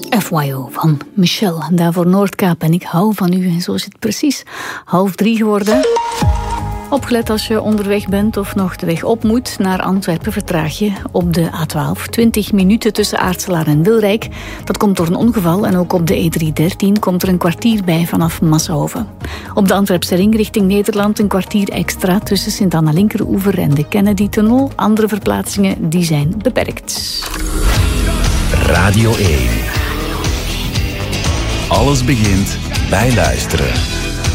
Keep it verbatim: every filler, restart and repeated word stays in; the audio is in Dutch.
F Y O van Michel. En daarvoor Noordkaap en ik hou van u. En zo is het precies half drie geworden. Opgelet als je onderweg bent of nog de weg op moet naar Antwerpen, vertraag je op de A twaalf. twintig minuten tussen Aartselaar en Wilrijk. Dat komt door een ongeval en ook op de E driehonderddertien komt er een kwartier bij vanaf Massenhoven. Op de Antwerpse ring richting Nederland een kwartier extra tussen Sint-Anna-Linkeroever en de Kennedy-tunnel. Andere verplaatsingen die zijn beperkt. Radio één. Alles begint bij luisteren.